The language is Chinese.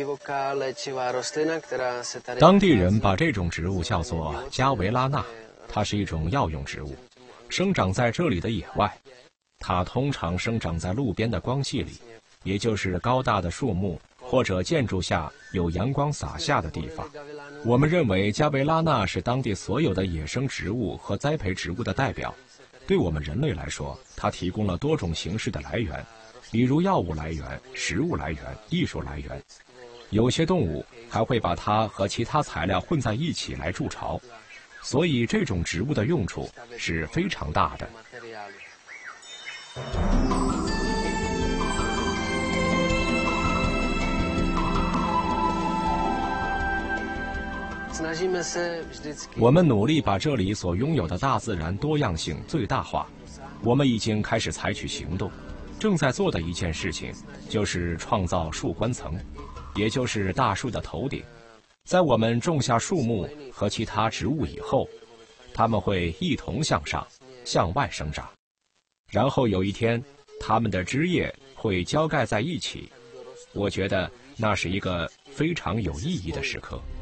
当地人把这种植物叫做加维拉纳，它是一种药用植物，生长在这里的野外。它通常生长在路边的光系里，也就是高大的树木或者建筑下有阳光洒下的地方。我们认为加维拉纳是当地所有的野生植物和栽培植物的代表。对我们人类来说，它提供了多种形式的来源，比如药物来源、食物来源、艺术来源。有些动物还会把它和其他材料混在一起来筑巢，所以这种植物的用处是非常大的。我们努力把这里所拥有的大自然多样性最大化。我们已经开始采取行动，正在做的一件事情就是创造树冠层，也就是大树的头顶。在我们种下树木和其他植物以后，它们会一同向上、向外生长，然后有一天，它们的枝叶会浇盖在一起。我觉得那是一个非常有意义的时刻。